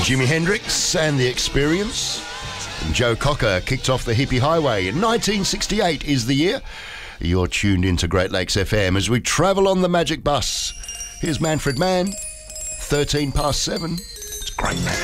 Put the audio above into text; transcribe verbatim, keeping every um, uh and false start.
Jimi Hendrix and The Experience. And Joe Cocker kicked off the Hippie Highway. nineteen sixty-eight is the year. You're tuned into Great Lakes F M as we travel on the Magic Bus. Here's Manfred Mann, thirteen past seven. It's Great Lakes.